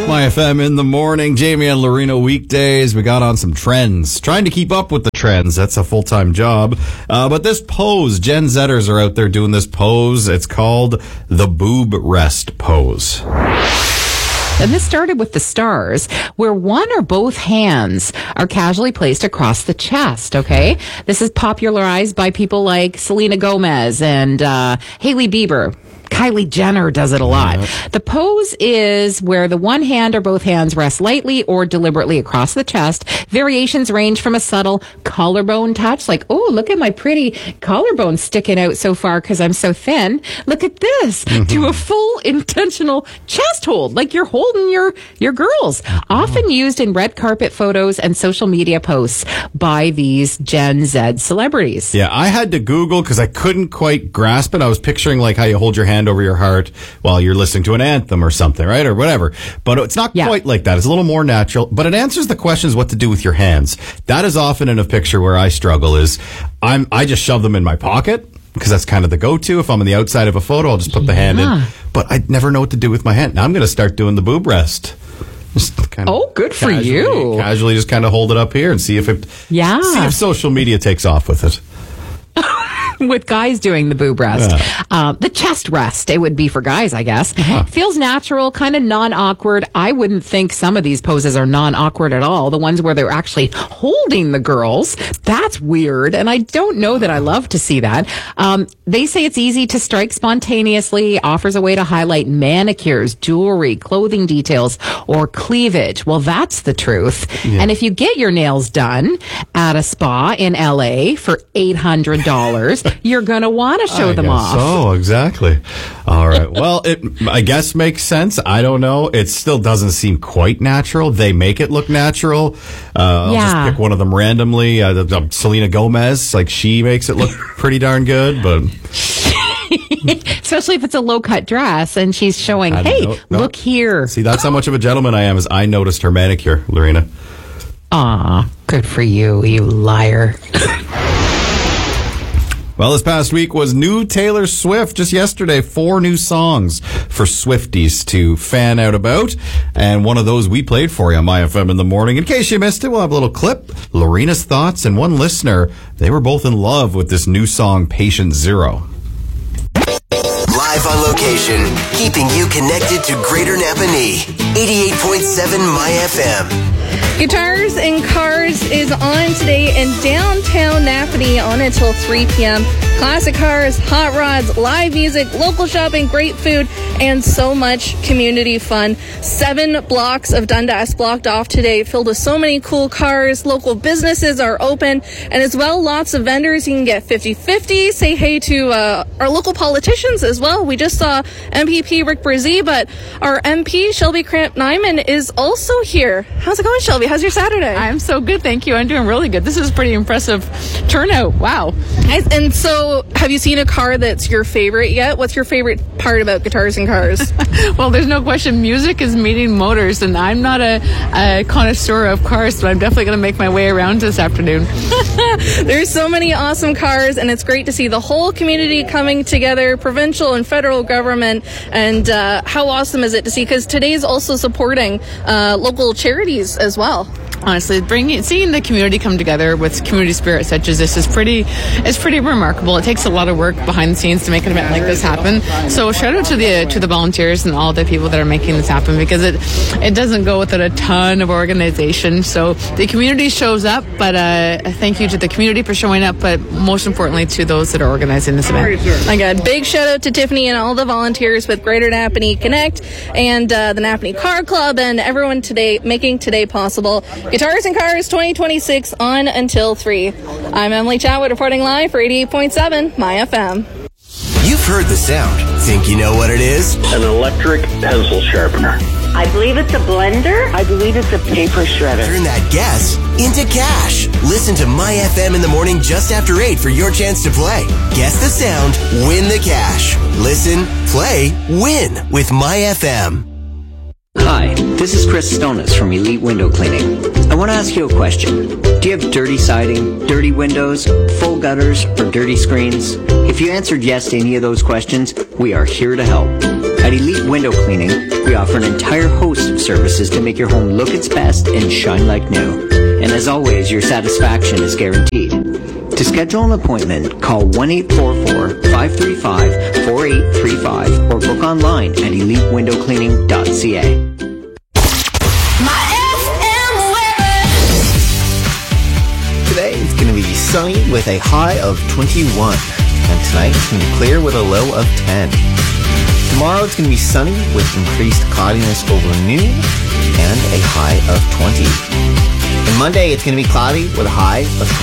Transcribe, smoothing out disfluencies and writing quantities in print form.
My FM in the morning. Jamie and Lorena weekdays. We got on some trends. Trying to keep up with the trends. That's a full-time job. But this pose, Gen Zers are out there doing this pose. It's called the boob rest pose. And this started with the stars, where one or both hands are casually placed across the chest, okay? This is popularized by people like Selena Gomez and Hailey Bieber. Kylie Jenner does it a lot. The pose is where the one hand or both hands rest lightly or deliberately across the chest. Variations range from a subtle collarbone touch, like, oh, look at my pretty collarbone sticking out so far because I'm so thin. Look at this. To a full intentional chest hold, like you're holding your girls. Often used in red carpet photos and social media posts by these Gen Z celebrities. Yeah, I had to Google because I couldn't quite grasp it. I was picturing like how you hold your hand over your heart while you're listening to an anthem or something, right? Or whatever. But it's not quite like that. It's a little more natural, but it answers the questions what to do with your hands. That is often in a picture where I struggle is I just shove them in my pocket because that's kind of the go-to. If I'm on the outside of a photo, I'll just put the hand in. But I never know what to do with my hand. Now I'm going to start doing the boob rest. Just kind of good for you. Casually just kind of hold it up here and see if social media takes off with it. With guys doing the boob rest. The chest rest, it would be for guys, I guess. Feels natural, kind of non-awkward. I wouldn't think some of these poses are non-awkward at all. The ones where they're actually holding the girls, that's weird. And I don't know that I love to see that. They say it's easy to strike spontaneously, offers a way to highlight manicures, jewelry, clothing details, or cleavage. Well, that's the truth. Yeah. And if you get your nails done at a spa in LA for $800, you're going to want to show them off. Oh, exactly. All right. Well, it, I guess, makes sense. I don't know. It still doesn't seem quite natural. They make it look natural. I'll just pick one of them randomly. Selena Gomez, like she makes it look pretty darn good, but... Especially if it's a low-cut dress and she's showing, look here. See, that's how much of a gentleman I am, is I noticed her manicure, Lorena. Aw, good for you, you liar. Well, this past week was new Taylor Swift. Just yesterday, 4 new songs for Swifties to fan out about. And one of those we played for you on My FM in the morning. In case you missed it, we'll have a little clip, Lorena's thoughts, and one listener. They were both in love with this new song, Patient Zero. Live on location, keeping you connected to Greater Napanee. 88.7 My FM. Guitars and Cars is on today in downtown Napanee on until 3 p.m. Classic cars, hot rods, live music, local shopping, great food, and so much community fun. 7 blocks of Dundas blocked off today, filled with so many cool cars. Local businesses are open, and as well, lots of vendors. You can get 50-50. Say hey to our local politicians as well. We just saw MPP Rick Brzee, but our MP, Shelby Cramp-Nyman, is also here. How's it going, Shelby? How's your Saturday? I'm so good, thank you. I'm doing really good. This is pretty impressive turnout. Wow. Nice. And so, have you seen a car that's your favorite yet? What's your favorite part about Guitars and Cars? Well, there's no question. Music is meeting motors, and I'm not a connoisseur of cars, but I'm definitely going to make my way around this afternoon. There's so many awesome cars, and it's great to see the whole community coming together, provincial and federal government, and how awesome is it to see, because today's also supporting local charities as well. Honestly, seeing the community come together with community spirit such as this is pretty remarkable. It takes a lot of work behind the scenes to make an event like this happen. So shout out to the volunteers and all the people that are making this happen, because it doesn't go without a ton of organization. So the community shows up, but thank you to the community for showing up, but most importantly to those that are organizing this event. Again, big shout out to Tiffany and all the volunteers with Greater Napanee Connect and the Napanee Car Club and everyone today making today possible. Guitars and Cars 2026 on until 3. I'm Emily Chatwood reporting live for 88.7 My FM. You've heard the sound. Think you know what it is? An electric pencil sharpener. I believe it's a blender. I believe it's a paper shredder. Turn that guess into cash. Listen to My FM in the morning just after 8 for your chance to play. Guess the sound, win the cash. Listen, play, win with My FM. Hi, this is Chris Stonis from Elite Window Cleaning. I want to ask you a question. Do you have dirty siding, dirty windows, full gutters, or dirty screens? If you answered yes to any of those questions, we are here to help. At Elite Window Cleaning, we offer an entire host of services to make your home look its best and shine like new. And as always, your satisfaction is guaranteed. To schedule an appointment, call 1-844-535-4835 or book online at elitewindowcleaning.ca. Today it's going to be sunny with a high of 21. And tonight it's going to be clear with a low of 10. Tomorrow it's going to be sunny with increased cloudiness over noon and a high of 20. And Monday it's going to be cloudy with a high of 20.